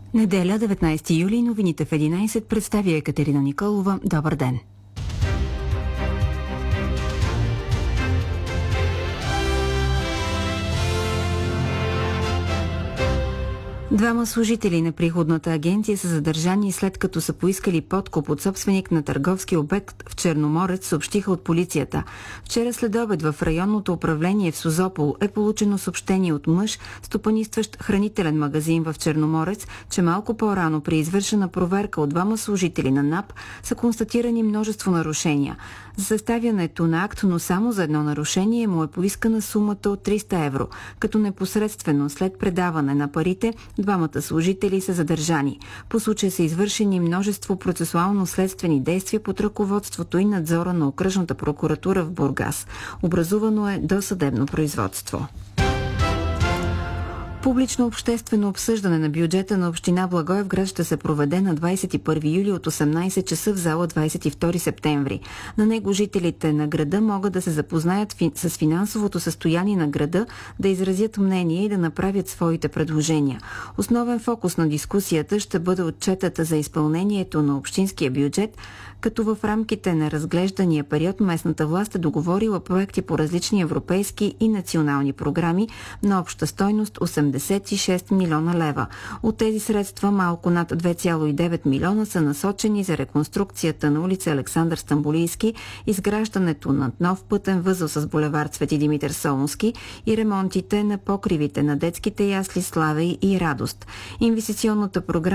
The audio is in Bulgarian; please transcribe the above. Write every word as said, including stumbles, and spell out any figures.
Неделя, деветнайсети юли, новините в единайсет представя Екатерина Николова. Добър ден! Двама служители на приходната агенция са задържани след като са поискали подкуп от собственик на търговски обект в Черноморец, съобщиха от полицията. Вчера след обед в районното управление в Созопол е получено съобщение от мъж, стопанисващ хранителен магазин в Черноморец, че малко по-рано при извършена проверка от двама служители на НАП са констатирани множество нарушения. За съставянето на акт, но само за едно нарушение, му е поискана сумата от триста евро, като непосредствено след предаване на парите двамата служители са задържани. По случая са извършени множество процесуално-следствени действия под ръководството и надзора на Окръжната прокуратура в Бургас. Образувано е досъдебно производство. Публично обществено обсъждане на бюджета на община Благоевград ще се проведе на двайсет и първи юли от осемнайсет часа в зала двайсет и втори септември. На него жителите на града могат да се запознаят с финансовото състояние на града, да изразят мнение и да направят своите предложения. Основен фокус на дискусията ще бъде отчетата за изпълнението на общинския бюджет, като в рамките на разглеждания период местната власт е договорила проекти по различни европейски и национални програми на обща стойност осемдесет и шест милиона лева. От тези средства малко над две цяло и девет милиона са насочени за реконструкцията на улица Александър Стамболийски, изграждането на нов пътен възел с булевард Свети Димитър Солунски и ремонтите на покривите на детските ясли Славей и Радост. Инвестиционната програма